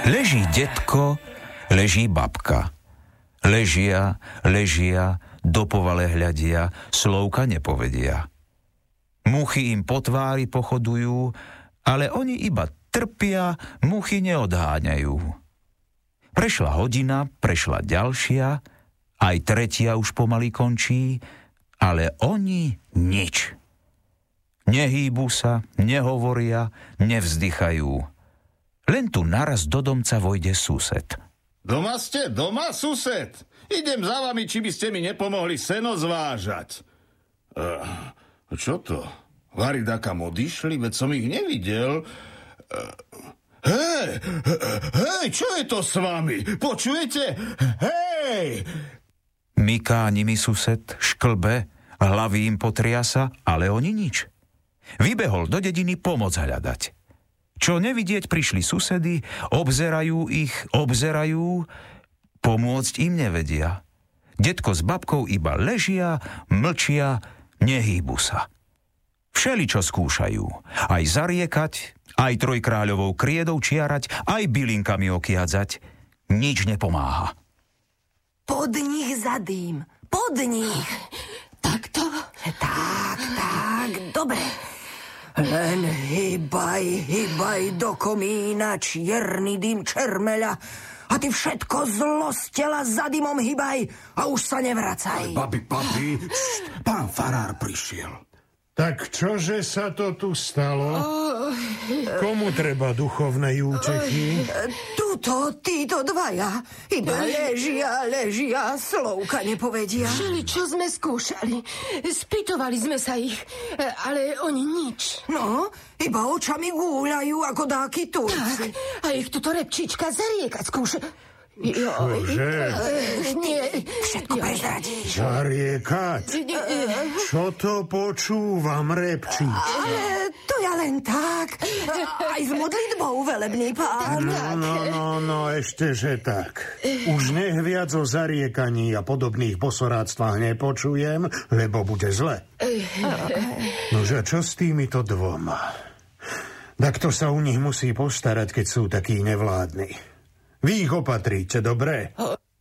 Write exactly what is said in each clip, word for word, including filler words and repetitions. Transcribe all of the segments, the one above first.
Leží detko, leží babka. Ležia, ležia, do povale hľadia, slovka nepovedia. Muchy im po tvári pochodujú, ale oni iba trpia, muchy neodháňajú. Prešla hodina, prešla ďalšia, aj tretia už pomaly končí, ale oni nič. Nehýbu sa, nehovoria, nevzdychajú. Len tu naraz do domca vojde sused. Doma ste? Doma, sused? Idem za vami, či by ste mi nepomohli seno zvážať. Uh, čo to? Varida kam odišli, veď som ich nevidel. Uh, hej, hej, čo je to s vami? Počujete? Hej! Myká nimi sused, šklbe, hlavy im potriasa, ale oni nič. Vybehol do dediny pomoc hľadať. Čo nevidieť, prišli susedy, obzerajú ich, obzerajú, pomôcť im nevedia. Detko s babkou iba ležia, mlčia, nehýbu sa. Všeličo skúšajú, aj zariekať, aj trojkráľovou kriedou čiarať, aj bylinkami okiadzať. Nič nepomáha. Pod nich zadým, pod nich. Takto? Tak, tak, dobre. Len hýbaj, hýbaj do komína, čierny dym čermeľa a ty všetko zlo z tela za dymom hýbaj a už sa nevracaj. Babi, babi, št, pán farár prišiel. Tak čože sa to tu stalo? Komu treba duchovnej útechy? Tuto, títo dvaja. Iba ležia, ležia, slovka nepovedia. Všeli, čo sme skúšali. Spýtovali sme sa ich, ale oni nič. No, iba očami gúľajú ako dáky Turci. Tak, a ich tuto repčička zariekať skúša. Čože? Nie. Všetko prezradíš. Zariekať? Čo to počúvam, repčík? Ale to ja len tak. Aj s modlitbou, velebný pán. No, no, no, no, ešte, že tak. Už nech viac o zariekaní a podobných posoráctvách nepočujem, lebo bude zle. Nože, čo s týmito dvoma? Tak to sa u nich musí postarať, keď sú takí nevládni. Vy ich opatríte, dobre?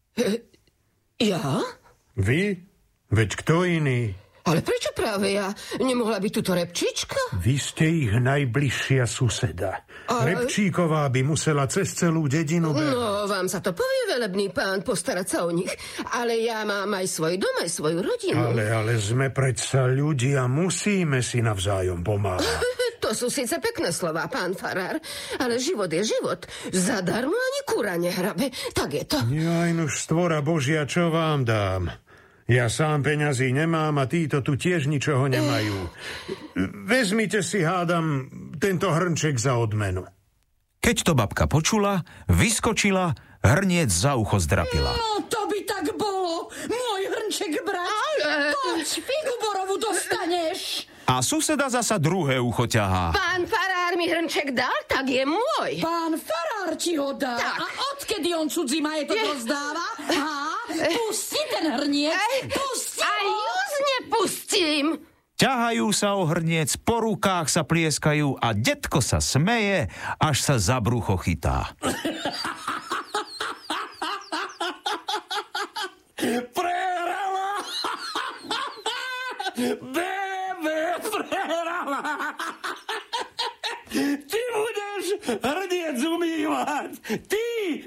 Ja? Vy? Veď kto iný? Ale prečo práve ja? Nemohla byť tuto repčička? Vy ste ich najbližšia suseda. Ale... Repčíková by musela cez celú dedinu... Be... No, vám sa to povie, velebný pán, postarať sa o nich. Ale ja mám aj svoj dom, aj svoju rodinu. Ale, ale sme predsa ľudia, musíme si navzájom pomáhať. To sú síce pekné slová, pán farár, ale život je život. Zadarmo ani kúra nehrabe. Tak je to. Jaj, nuž stvora Božia, čo vám dám? Ja sám peňazí nemám a títo tu tiež ničoho nemajú. Vezmite si, hádam, tento hrnček za odmenu. Keď to babka počula, vyskočila, hrniec za ucho zdrapila. No, to by tak bolo. Môj hrnček brať. Ale... Poď, figu borovu dostaneš. A suseda zasa druhé ucho ťahá. Pán farár mi hrnček dal, tak je môj. Pán farár ti ho dá. Tak. A odkedy on cudzí majetok Je... rozdáva? Há? Pusti ten hrniec. Pusti ho. Aj už nepustím. Ťahajú sa o hrniec, po rukách sa plieskajú a detko sa smeje, až sa za brucho chytá. Prehrala! Bebe prehrala! Ty budeš hrniec umývať! Ty!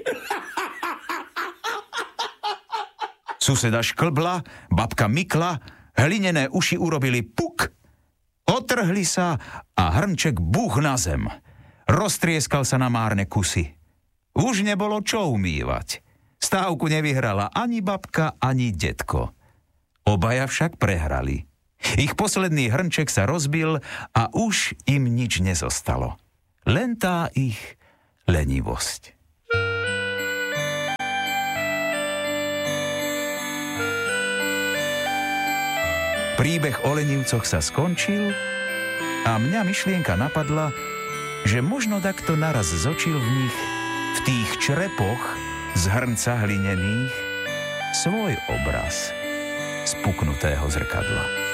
Suseda šklbla, babka mykla, hlinené uši urobili puk, otrhli sa a hrnček buch na zem. Roztrieskal sa na márne kusy. Už nebolo čo umývať. Stávku nevyhrala ani babka, ani detko. Obaja však prehrali. Ich posledný hrnček sa rozbil a už im nič nezostalo. Len tá ich lenivosť. Príbeh o lenivcoch sa skončil a mňa myšlienka napadla, že možno takto naraz zočil v nich, v tých črepoch z hrnca hlinených, svoj obraz z puknutého zrkadla.